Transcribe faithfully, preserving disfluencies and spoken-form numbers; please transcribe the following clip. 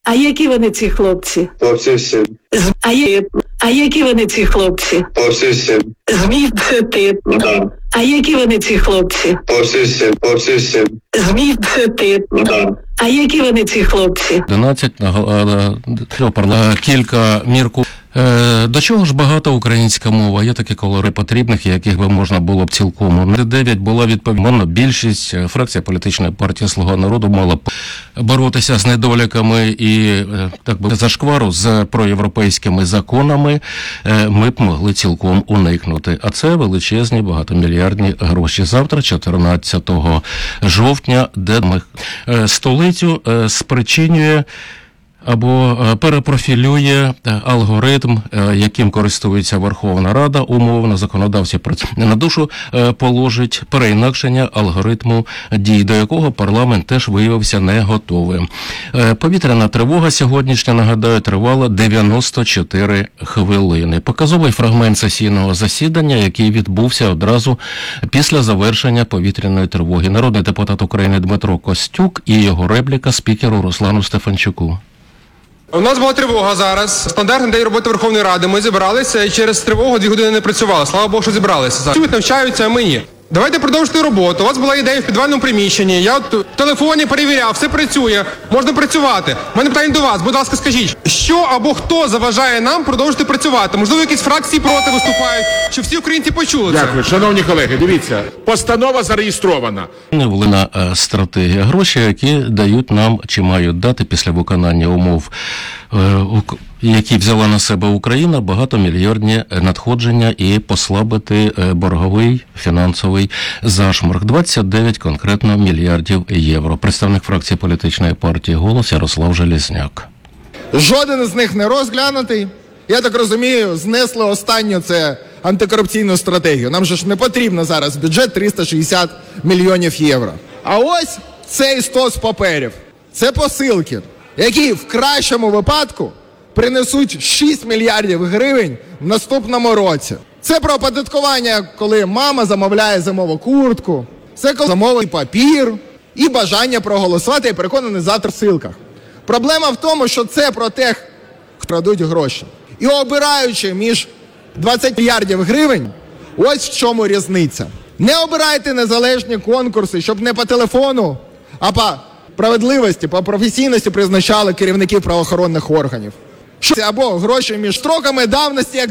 А які вони ці хлопці? Хлопці всі. З... А, є... а які вони ці хлопці? Хлопці всі. Змій ти. Да. А які вони ці хлопці? Хлопці всі. Хлопці всі. Змій ти. Да. А які вони ці хлопці? одинадцять кілька мірку. До чого ж багата українська мова? Є такі кольори потрібних, яких би можна було б цілком. дев'ять була відповідно більшість. Фракція політичної партії «Слуга народу» мала б боротися з недоліками і, так би, зашквару з проєвропейськими законами ми б могли цілком уникнути. А це величезні багатомільярдні гроші. Завтра, чотирнадцятого жовтня, де ми столицю спричинює або перепрофілює алгоритм, яким користується Верховна Рада, умовно, законодавці на душу положить переінакшення алгоритму дій, до якого парламент теж виявився не готовим. Повітряна тривога сьогоднішня, нагадаю, тривала дев'яносто чотири хвилини. Показовий фрагмент сесійного засідання, який відбувся одразу після завершення повітряної тривоги. Народний депутат України Дмитро Костюк і його репліка спікеру Руслану Стефанчуку. У нас була тривога зараз. Стандартний день роботи Верховної Ради. Ми зібралися і через тривогу дві години не працювали. Слава Богу, що зібралися. Чують, навчаються, а ми ні. Давайте продовжити роботу. У вас була ідея в підвальному приміщенні. Я от в телефоні перевіряв, все працює. Можна працювати. У мене питання до вас. Будь ласка, скажіть, що або хто заважає нам продовжити працювати? Можливо, якісь фракції проти виступають, щоб всі українці почули це? Дякую. Шановні колеги, дивіться, постанова зареєстрована. Невелика стратегія. Гроші, які дають нам, чи мають дати після виконання умов, які взяла на себе Україна, багатомільярдні надходження і послабити борговий фінансовий зашморг. двадцять дев'ять конкретно мільярдів євро. Представник фракції політичної партії «Голос» Ярослав Железняк. Жоден з них не розглянутий. Я так розумію, знесли останню це антикорупційну стратегію. Нам же ж не потрібно зараз бюджет триста шістдесят мільйонів євро. А ось цей стос паперів. Це посилки, які в кращому випадку принесуть шість мільярдів гривень в наступному році. Це про оподаткування, коли мама замовляє зимову куртку, це коли замовить папір і бажання проголосувати, я переконаний, завтра в силках. Проблема в тому, що це про тих, хто крадуть гроші. І обираючи між двадцять мільярдів гривень, ось в чому різниця. Не обирайте незалежні конкурси, щоб не по телефону, а по справедливості, по професійності призначали керівників правоохоронних органів. Або гроші між строками давності, як